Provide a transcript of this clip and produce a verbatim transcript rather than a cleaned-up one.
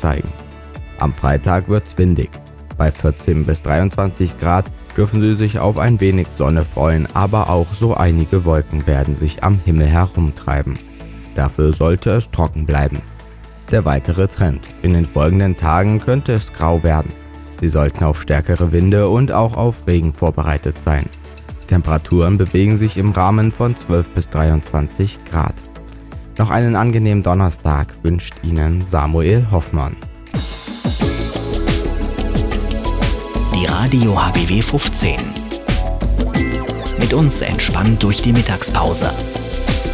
zeigen. Am Freitag wird's windig. Bei vierzehn bis dreiundzwanzig Grad dürfen Sie sich auf ein wenig Sonne freuen, aber auch so einige Wolken werden sich am Himmel herumtreiben. Dafür sollte es trocken bleiben. Der weitere Trend: In den folgenden Tagen könnte es grau werden. Sie sollten auf stärkere Winde und auch auf Regen vorbereitet sein. Temperaturen bewegen sich im Rahmen von zwölf bis dreiundzwanzig Grad. Noch einen angenehmen Donnerstag wünscht Ihnen Samuel Hoffmann. Die Radio H B W fünfzehn. Mit uns entspannt durch die Mittagspause.